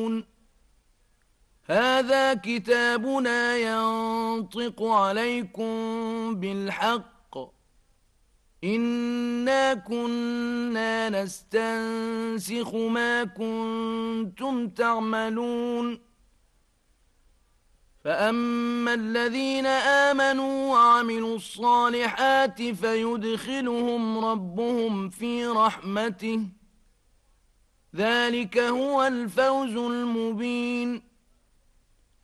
هذا كتابنا ينطق عليكم بالحق إنا كنا نستنسخ ما كنتم تعملون فأما الذين آمنوا وعملوا الصالحات فيدخلهم ربهم في رحمته ذلك هو الفوز المبين